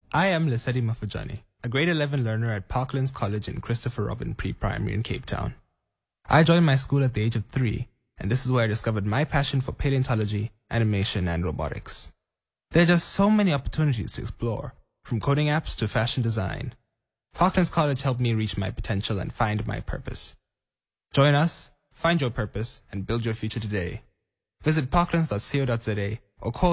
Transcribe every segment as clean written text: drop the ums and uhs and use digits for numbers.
I am Lesedi Mafujani, a grade 11 learner at Parklands College in Christopher Robin Pre-Primary in Cape Town. I joined my school at the age of 3, and this is where I discovered my passion for paleontology, animation, and robotics. There are just so many opportunities to explore, from coding apps to fashion design. Parklands College helped me reach my potential and find my purpose. Join us, find your purpose, and build your future today. Visit parklands.co.za or call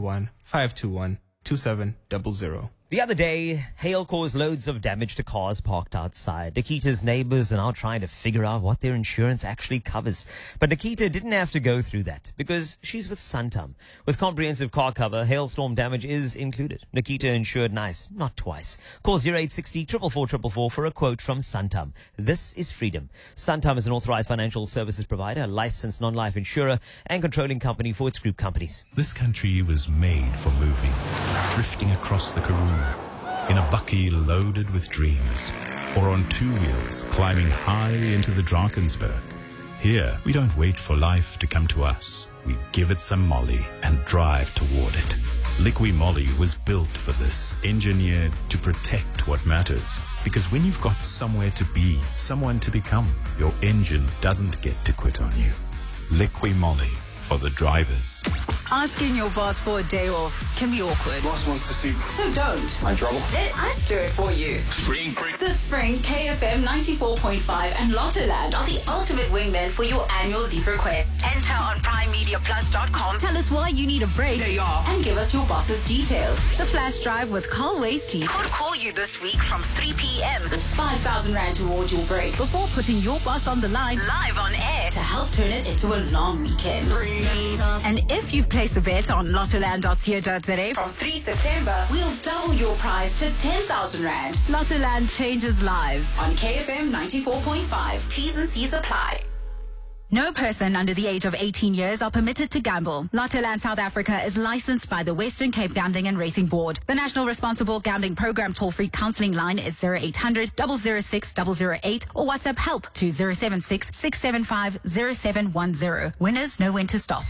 021-521-2700. The other day, hail caused loads of damage to cars parked outside. Nikita's neighbors are now trying to figure out what their insurance actually covers. But Nikita didn't have to go through that because she's with Santam. With comprehensive car cover, hailstorm damage is included. Nikita insured nice, not twice. Call 0860 444 for a quote from Santam. This is freedom. Santam is an authorized financial services provider, a licensed non-life insurer, and controlling company for its group companies. This country was made for moving, drifting across the Karoo, in a bucky loaded with dreams, or on two wheels climbing high into the Drakensberg. Here, we don't wait for life to come to us. We give it some Molly and drive toward it. Liqui Moly was built for this, engineered to protect what matters. Because when you've got somewhere to be, someone to become, your engine doesn't get to quit on you. Liqui Moly. For the drivers. Asking your boss for a day off can be awkward. Boss wants to see me. So don't. My trouble? Let us do it for you. Spring break. This spring, KFM 94.5 and Lottoland are the ultimate wingmen for your annual leave request. Enter on primemediaplus.com. Tell us why you need a break. Day off. And give us your boss's details. The Flash Drive with Carl Wasty could call you this week from 3 p.m. with 5,000 Rand towards your break before putting your boss on the line live on air to help turn it into a long weekend. And if you've placed a bet on lottoland.co.za from 3 September, we'll double your prize to 10,000 Rand. Lottoland changes lives on KFM 94.5. T's and C's apply. No person under the age of 18 years are permitted to gamble. Lottoland South Africa is licensed by the Western Cape Gambling and Racing Board. The National Responsible Gambling Program toll-free counselling line is 0800 006 008 or WhatsApp help to 076 675 0710. Winners know when to stop.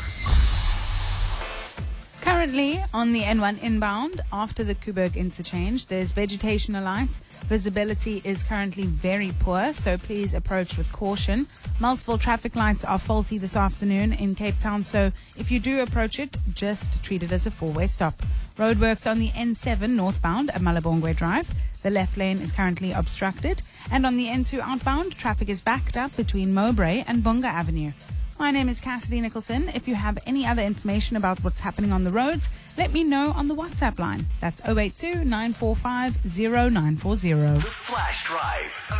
Currently on the N1 inbound, after the Kuberg interchange, there's vegetation alight. Visibility is currently very poor, so please approach with caution. Multiple traffic lights are faulty this afternoon in Cape Town, so if you do approach it, just treat it as a four-way stop. Roadworks on the N7 northbound at Malabongwe Drive. The left lane is currently obstructed. And on the N2 outbound, traffic is backed up between Mowbray and Bunga Avenue. My name is Cassidy Nicholson. If you have any other information about what's happening on the roads, let me know on the WhatsApp line. That's 082 945 0940. The Flash Drive.